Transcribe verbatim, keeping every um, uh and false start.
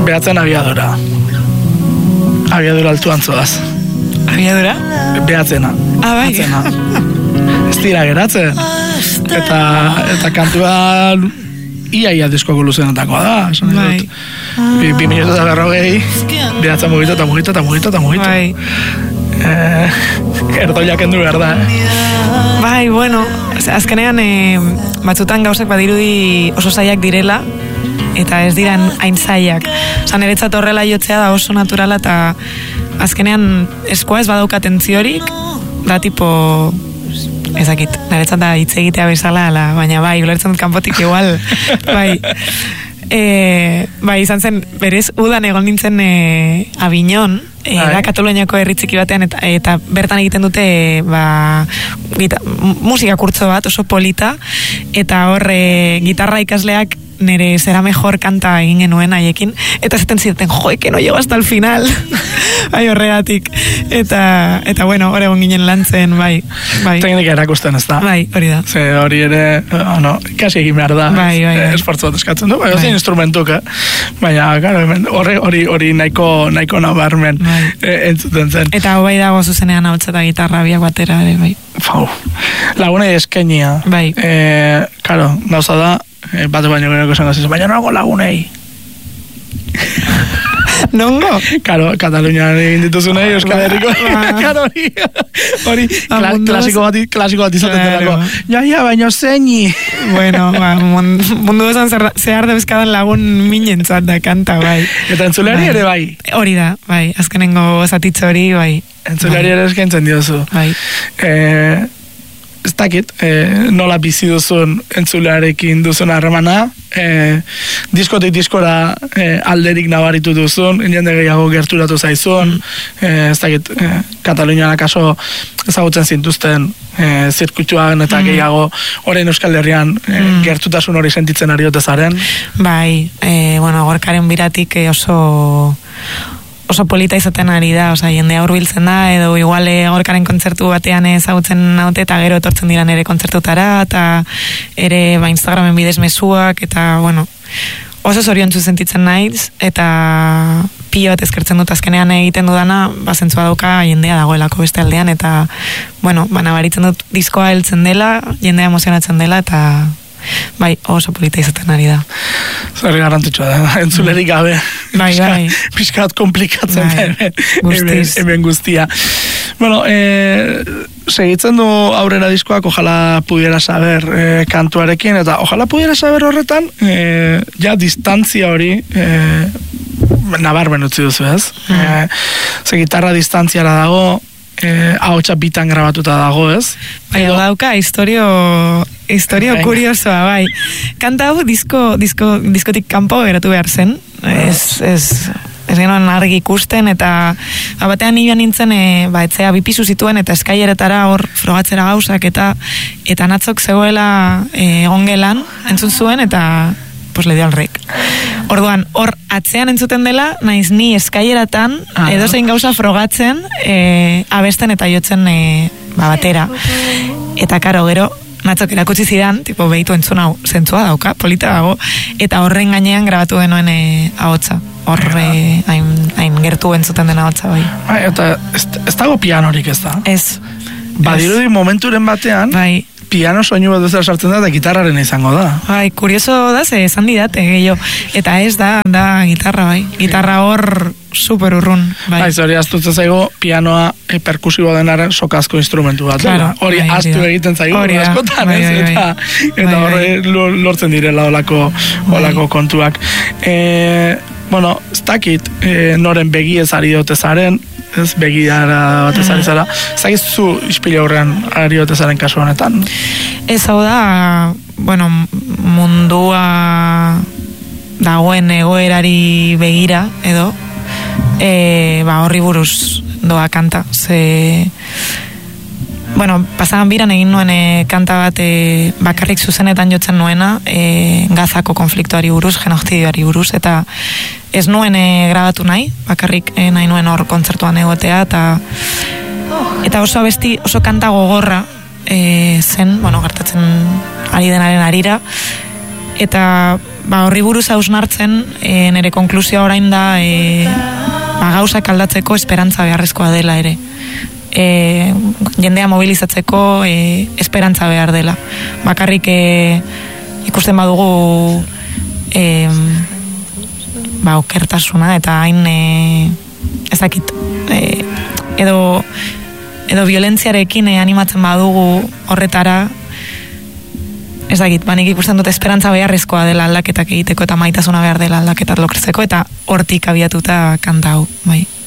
behatzen abiadura. Abiadura altuan zoaz. Abiadura? Behatzena. Ah, bai. Behatzena. Ez dira geratzen. Eta, eta kantuan ia-ia diskoko luzenetakoa da. Bai. Bi, bi minutu eta berrogei, behatzen mugitu eta mugitu eta mugitu eta mugitu. Bai. Eh, erdoiak endu behar da, eh? Bai, bueno, azkenean eh, batzutan gauzak badirudi oso zaiak direla, eta ez diran hain zaiak. Osa, niretzat horrela jotzea da oso naturala, eta azkenean eskoa ez badauka tentziorik, da tipo, ezakit, niretzat da hitz egitea bezala, ala, baina bai, ulertzen dut kanpotik igual, bai. E, bai, izan zen, berez, udan egon nintzen e, Aviñon, e, da Kataluniako herri txiki batean, eta, eta bertan egiten dute e, ba, gita, musika kurtzo bat, oso polita, eta hor e, gitarra ikasleak nire zera mejor kanta egin genuen haiekin, eta zaten zirten, joe, que no llego hasta el final, bai, horregatik, eta, eta bueno, hor egon ginen lantzen, bai, bai. Teknika erakusten ez da. Bai, hori da. Ze hori ere, no, kasi egin behar da, bai, bai, bai. esfortzu bat eskatzen du, bai, bai. Ozien instrumentuk, eh? Baina, claro, hori, hori, hori nahiko, nahiko nabarmen bai. e, entzuten zen. Eta hau bai dago zuzenean hau eta gitarra biak batera, ere, bai. Fau, lagunei eskenia. Bai. E, claro, gauza da, e, bate baino gero esan gaziz, baina nago lagunei. Nongo? Karo, Katalunian egin dituzunei, Euskal Herriko. Karo, hori, hori, klasiko bat, klasiko bat izaten delako. Ja, ja, baina zeini. Bueno, ba, mundu esan zehar debezkadan lagun minentzat da kanta, bai. Eta entzuleari ere bai. Hori da, bai, azkenengo zatitzo hori, bai. Entzuleari ere eskaintzen diozu. Bai. Eh, ez dakit, eh, nola bizi duzun entzulearekin duzun harremana, eh, diskotik diskora eh, alderik nabaritu duzun, jende gehiago gerturatu zaizun, eh, ez dakit, eh, Katalunian akaso ezagutzen zintuzten eh, zirkuituan eta mm. gehiago orain Euskal Herrian eh, mm. gertutasun hori sentitzen ari ote zaren. Bai, eh, bueno, gorkaren biratik eh, oso... oso polita izaten ari da, oza, jendea hurbiltzen da, edo igual gorkaren kontzertu batean ezagutzen naute, eta gero etortzen dira ere kontzertutara, eta ere ba, Instagramen bidez mezuak, eta, bueno, oso zoriontsu sentitzen naiz, eta pilo bat eskertzen dut azkenean egiten dudana, ba, zentzua dauka jendea dagoelako beste aldean, eta, bueno, ba, nabaritzen dut diskoa heltzen dela, jendea emozionatzen dela, eta... bai, oso polita izaten ari da. Zerri garrantzitsua da, entzulerik gabe. Bai, bai. Piskat komplikatzen bai. da hemen, hemen guztia. Bueno, eh, segitzen du aurrera diskoak, ojalá pudiera saber eh, kantuarekin, eta ojalá pudiera saber horretan, eh, ja distantzia hori eh, nabarmen utzi duzu, ez? Mm. Eh, ze gitarra distantziara dago, eh, ahotsa bitan grabatuta dago, ez? Bai, edo dauka, historio, historio Venga. Kuriosoa, bai. Kanta hau disko, disko, diskotik kanpo geratu behar zen, ez, ez, ez genuen argi ikusten, eta batean nibian nintzen, e, ba, etzea bipizu zituen, eta eskaileretara hor frogatzera gauzak, eta eta natzok zegoela e, egon gelan, entzun zuen, eta pues le dio al rek. Orduan, hor atzean entzuten dela, naiz ni eskaileratan, ah, edozein gauza frogatzen, e, abesten eta jotzen e, ba, batera. Eta karo, gero, natzok erakutsi zidan, tipo, behitu entzun hau, zentzua dauka, polita dago, eta horren gainean grabatu genuen e, ahotsa. Horre, hain, hain gertu entzuten dena ahotsa, bai. Bai, eta ez, ez dago pianorik ez da? Ez. Badirudi momenturen batean, bai. Piano soinu bat duzera sartzen da, eta gitarraren izango da. Bai, kurioso da, ze esan didate, gehiago. Eta ez da, da gitarra, bai. Gitarra hor super urrun, bai. Bai, hori aztutzen zaigo, pianoa e, perkusibo denaren sokazko instrumentu bat. Claro, hori bai, aztu egiten zaigo, hori askotan, bai, ez? Bai, bai. Eta, eta horre lortzen direla olako, olako bai. Kontuak. E, bueno, ez dakit, e, noren begi ez ari dote zaren, ez begiara bat ezari zara. Zagizu ispile horrean ari otezaren kasu honetan? Ez hau da, bueno, mundua dagoen egoerari begira, edo, e, ba, horri buruz doa kanta. Ze, bueno, pasaban biran egin nuen e, kanta bat e, bakarrik zuzenetan jotzen nuena, e, Gazako konfliktuari buruz, genozidioari buruz, eta ez nuen e, grabatu nahi, bakarrik e, nahi nuen hor kontzertuan egotea, eta eta oso abesti, oso kanta gogorra e, zen, bueno, gertatzen ari denaren arira, eta ba, horri buruz hausnartzen, e, nire konklusioa orain da e, ba, gauzak aldatzeko esperantza beharrezkoa dela ere. E, jendea mobilizatzeko e, esperantza behar dela. Bakarrik e, ikusten badugu e, ba, okertasuna eta hain e, ezakit e, edo edo violentziarekin e, animatzen badugu horretara, ezakit, banik ikusten dut esperantza beharrezkoa dela aldaketak egiteko eta maitasuna behar dela aldaketak lokrezeko eta hortik abiatuta kanta hau, bai.